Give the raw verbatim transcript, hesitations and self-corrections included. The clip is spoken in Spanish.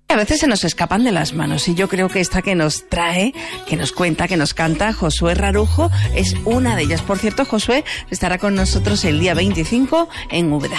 A veces se nos escapan de las manos y yo creo que esta que nos trae, que nos cuenta, que nos canta Josué Rarujo es una de ellas. Por cierto, Josué estará con nosotros el día veinticinco en Úbeda.